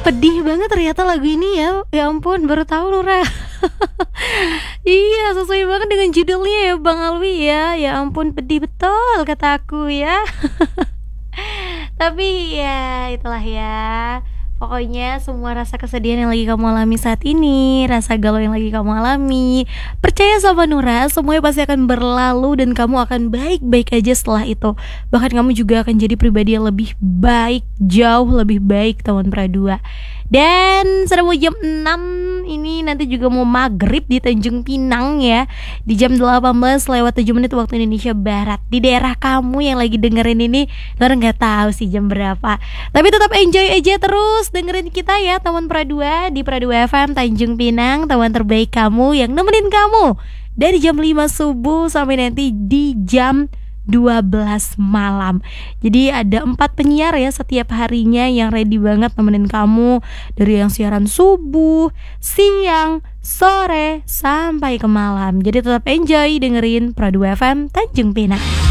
Pedih banget ternyata lagu ini ya. Ya ampun, baru tahu Nura. Iya, sesuai banget dengan judulnya ya Bang Alwi ya. Ya ampun, pedih betul kata aku ya. Tapi ya itulah ya. Pokoknya semua rasa kesedihan yang lagi kamu alami saat ini, rasa galau yang lagi kamu alami, percaya sama Nura, semuanya pasti akan berlalu dan kamu akan baik-baik aja setelah itu. Bahkan kamu juga akan jadi pribadi yang lebih baik, jauh lebih baik teman Pradua. Dan sudah mau jam 6 ini, nanti juga mau maghrib di Tanjung Pinang ya. Di jam 18 lewat 7 menit waktu Indonesia Barat. Di daerah kamu yang lagi dengerin ini, Nora gak tahu sih jam berapa. Tapi tetap enjoy aja terus dengerin kita ya teman Pradua di Pradua FM Tanjung Pinang, teman terbaik kamu yang nemenin kamu dari jam 5 subuh sampai nanti di jam 12 malam. Jadi ada 4 penyiar ya setiap harinya yang ready banget nemenin kamu dari yang siaran subuh, siang, sore sampai ke malam. Jadi tetap enjoy dengerin Pradua FM Tanjung Pinang.